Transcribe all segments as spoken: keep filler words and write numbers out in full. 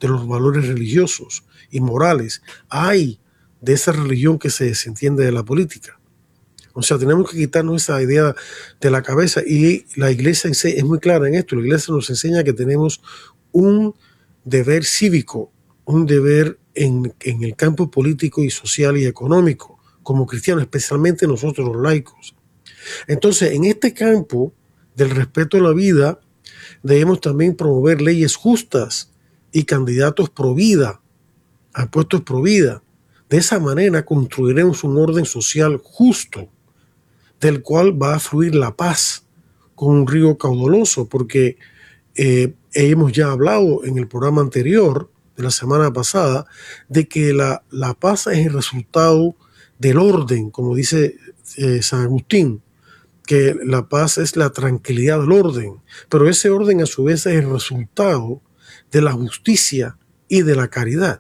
de los valores religiosos y morales. Hay de esa religión que se desentiende de la política. O sea, tenemos que quitarnos esa idea de la cabeza, y la iglesia es muy clara en esto. La iglesia nos enseña que tenemos un deber cívico, un deber en, en el campo político y social y económico, como cristianos, especialmente nosotros los laicos. Entonces, en este campo del respeto a la vida, debemos también promover leyes justas y candidatos pro vida, a puestos pro vida. De esa manera construiremos un orden social justo, del cual va a fluir la paz con un río caudaloso, porque eh, hemos ya hablado en el programa anterior de la semana pasada de que la, la paz es el resultado del orden, como dice eh, San Agustín, que la paz es la tranquilidad del orden, pero ese orden a su vez es el resultado de la justicia y de la caridad,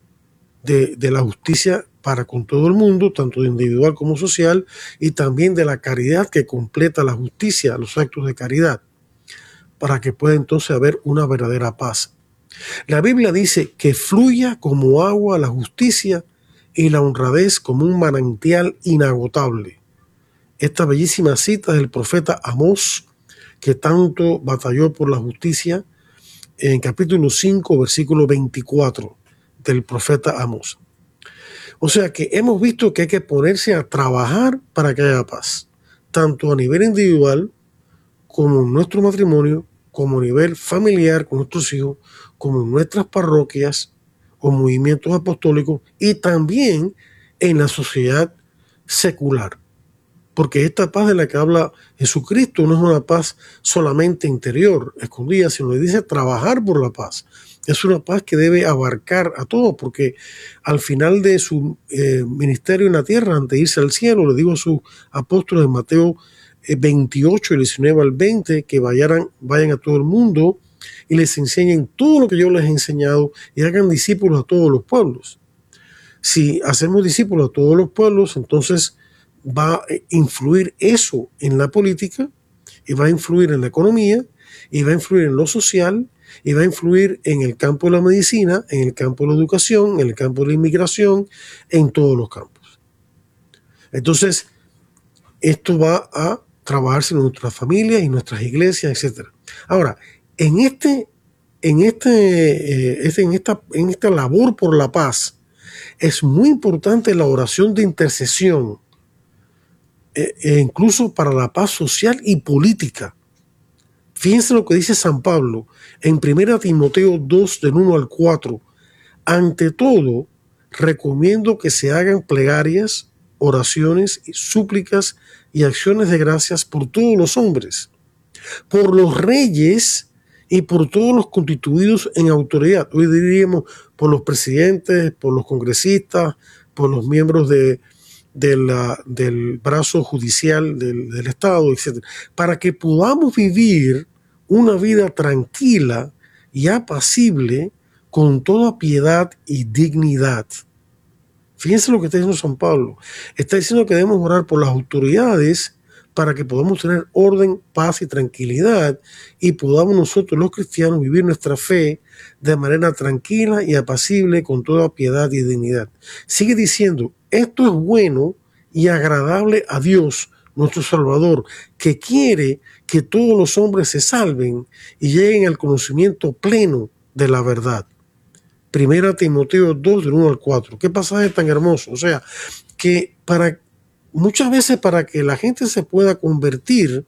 de, de la justicia para con todo el mundo, tanto individual como social, y también de la caridad que completa la justicia, los actos de caridad, para que pueda entonces haber una verdadera paz. La Biblia dice que fluya como agua la justicia y la honradez como un manantial inagotable. Esta bellísima cita del profeta Amós, que tanto batalló por la justicia, en capítulo cinco, versículo veinticuatro del profeta Amós. O sea que hemos visto que hay que ponerse a trabajar para que haya paz, tanto a nivel individual como en nuestro matrimonio, como a nivel familiar con nuestros hijos, como en nuestras parroquias o movimientos apostólicos, y también en la sociedad secular. Porque esta paz de la que habla Jesucristo no es una paz solamente interior, escondida, sino que dice trabajar por la paz. Es una paz que debe abarcar a todos, porque al final de su eh, ministerio en la tierra, antes de irse al cielo, le digo a sus apóstoles en Mateo eh, veintiocho, diecinueve al veinte, que vayan, vayan a todo el mundo y les enseñen todo lo que yo les he enseñado y hagan discípulos a todos los pueblos. Si hacemos discípulos a todos los pueblos, entonces va a influir eso en la política, y va a influir en la economía, y va a influir en lo social, y va a influir en el campo de la medicina, en el campo de la educación, en el campo de la inmigración, en todos los campos. Entonces, esto va a trabajarse en nuestras familias y nuestras iglesias, etcétera. Ahora, en este, en este, eh, este, en esta, en esta labor por la paz, es muy importante la oración de intercesión, eh, eh, incluso para la paz social y política. Fíjense lo que dice San Pablo en primera Timoteo dos, del uno al cuatro. Ante todo, recomiendo que se hagan plegarias, oraciones, súplicas y acciones de gracias por todos los hombres, por los reyes y por todos los constituidos en autoridad. Hoy diríamos por los presidentes, por los congresistas, por los miembros de, de la, del brazo judicial del, del Estado, etcétera, para que podamos vivir una vida tranquila y apacible con toda piedad y dignidad. Fíjense lo que está diciendo San Pablo. Está diciendo que debemos orar por las autoridades para que podamos tener orden, paz y tranquilidad, y podamos nosotros los cristianos vivir nuestra fe de manera tranquila y apacible con toda piedad y dignidad. Sigue diciendo, esto es bueno y agradable a Dios, nuestro Salvador, que quiere que todos los hombres se salven y lleguen al conocimiento pleno de la verdad. Primera Timoteo dos, del uno al cuatro. ¿Qué pasaje tan hermoso? O sea, que para muchas veces para que la gente se pueda convertir,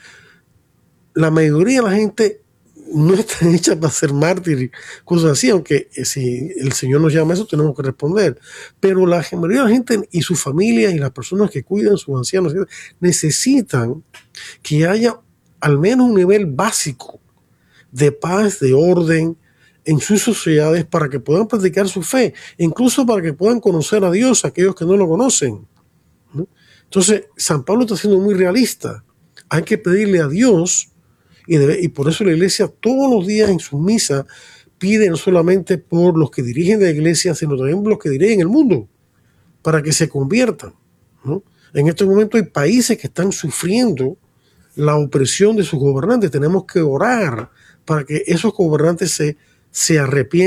la mayoría de la gente no está hecha para ser mártir, cosas así, aunque si el Señor nos llama a eso tenemos que responder. Pero la mayoría de la gente y sus familias y las personas que cuidan a sus ancianos necesitan que haya al menos un nivel básico de paz, de orden en sus sociedades, para que puedan practicar su fe, incluso para que puedan conocer a Dios aquellos que no lo conocen, ¿no? Entonces, San Pablo está siendo muy realista. Hay que pedirle a Dios, y, debe, y por eso la iglesia todos los días en su misa pide no solamente por los que dirigen la iglesia, sino también por los que dirigen el mundo, para que se conviertan, ¿no? En este momento hay países que están sufriendo la opresión de sus gobernantes. Tenemos que orar para que esos gobernantes se, se arrepientan